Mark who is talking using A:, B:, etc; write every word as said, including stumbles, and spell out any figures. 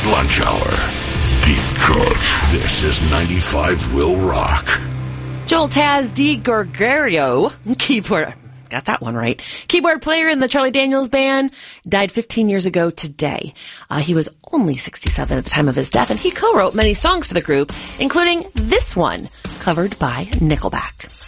A: at lunch hour. Deep cut. This is ninety-five Will Rock.
B: Joel Taz Di Gregorio, keyboard, got that one right, keyboard player in the Charlie Daniels Band, died fifteen years ago today. Uh, he was only sixty-seven at the time of his death, and he co-wrote many songs for the group, including this one, covered by Nickelback.